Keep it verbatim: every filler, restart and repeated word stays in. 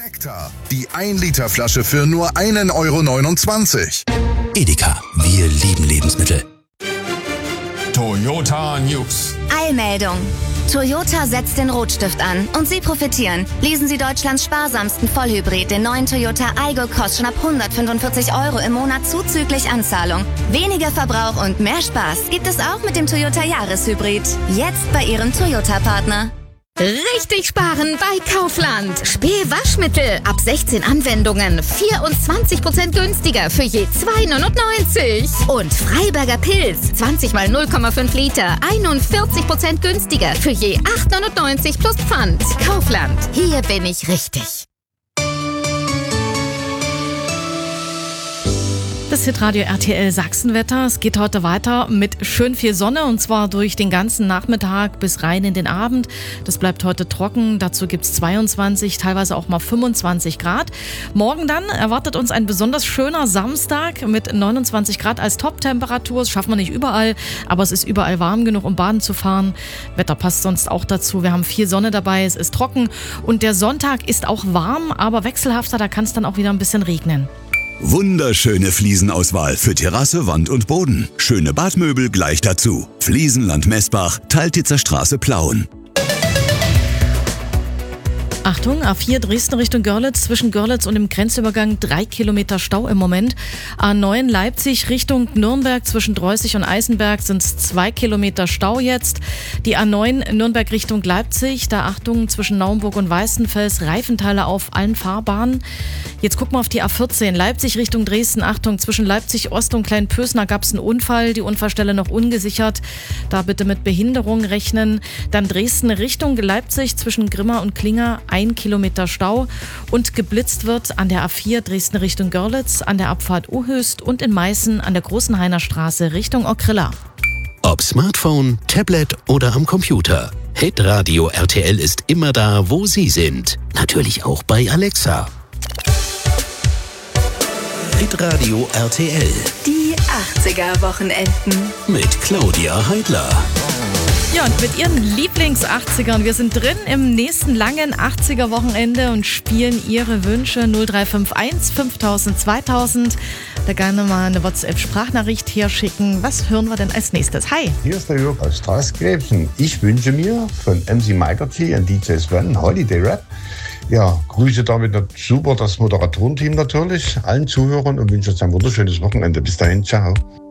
Nektar, die ein Liter Flasche für nur einen Euro neunundzwanzig. Edeka, wir lieben Lebensmittel. Toyota News. Eilmeldung. Toyota setzt den Rotstift an und Sie profitieren. Lesen Sie Deutschlands sparsamsten Vollhybrid, den neuen Toyota Aygo, kostet schon ab hundertfünfundvierzig Euro im Monat zuzüglich Anzahlung. Weniger Verbrauch und mehr Spaß gibt es auch mit dem Toyota Jahreshybrid. Jetzt bei Ihrem Toyota-Partner. Richtig sparen bei Kaufland. Spee-Waschmittel ab sechzehn Anwendungen. vierundzwanzig Prozent günstiger für je zwei neunundneunzig. Und Freiberger Pilz. zwanzig mal null Komma fünf Liter. einundvierzig Prozent günstiger für je acht neunundneunzig plus Pfand. Kaufland. Hier bin ich richtig. Das Hitradio R T L Sachsenwetter. Es geht heute weiter mit schön viel Sonne und zwar durch den ganzen Nachmittag bis rein in den Abend. Das bleibt heute trocken. Dazu gibt es zweiundzwanzig, teilweise auch mal fünfundzwanzig Grad. Morgen dann erwartet uns ein besonders schöner Samstag mit neunundzwanzig Grad als Top-Temperatur. Das schaffen wir nicht überall, aber es ist überall warm genug, um baden zu fahren. Wetter passt sonst auch dazu. Wir haben viel Sonne dabei, es ist trocken und der Sonntag ist auch warm, aber wechselhafter. Da kann es dann auch wieder ein bisschen regnen. Wunderschöne Fliesenauswahl für Terrasse, Wand und Boden. Schöne Badmöbel gleich dazu. Fliesenland Messbach, Taltitzer Straße, Plauen. Achtung, A vier Dresden Richtung Görlitz, zwischen Görlitz und dem Grenzübergang drei Kilometer Stau im Moment. A neun Leipzig Richtung Nürnberg, zwischen Dreußig und Eisenberg sind es zwei Kilometer Stau jetzt. Die A neun Nürnberg Richtung Leipzig, da Achtung, zwischen Naumburg und Weißenfels, Reifenteile auf allen Fahrbahnen. Jetzt gucken wir auf die A vierzehn Leipzig Richtung Dresden, Achtung, zwischen Leipzig Ost und Kleinpösner gab es einen Unfall, die Unfallstelle noch ungesichert, da bitte mit Behinderung rechnen. Dann Dresden Richtung Leipzig, zwischen Grimma und Klinger, ein Kilometer Stau und geblitzt wird an der A vier Dresden Richtung Görlitz, an der Abfahrt Uhöst und in Meißen an der Großenhainer Straße Richtung Ockrilla. Ob Smartphone, Tablet oder am Computer. Hitradio R T L ist immer da, wo Sie sind. Natürlich auch bei Alexa. Hitradio R T L. Die achtziger-Wochenenden. Mit Claudia Heidler. Ja, und mit ihren Lieblings-achtzigern. Wir sind drin im nächsten langen achtziger-Wochenende und spielen Ihre Wünsche null drei fünf eins fünftausend zweitausend. Da gerne mal eine WhatsApp-Sprachnachricht herschicken. Was hören wir denn als nächstes? Hi. Hier ist der Jörg aus Straßkrebsen. Ich wünsche mir von M C Michael und D J Sven Holiday Rap. Ja, grüße damit super das Moderatorenteam natürlich, allen Zuhörern und wünsche euch ein wunderschönes Wochenende. Bis dahin, ciao.